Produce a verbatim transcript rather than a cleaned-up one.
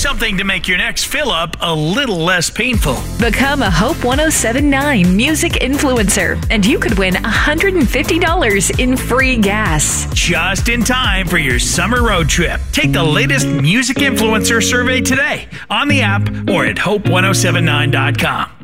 Something to make your next fill-up a little less painful. Become a Hope one oh seven point nine music influencer, and you could win one hundred fifty dollars in free gas. Just in time for your summer road trip. Take the latest music influencer survey today on the app or at hope one oh seven nine dot com.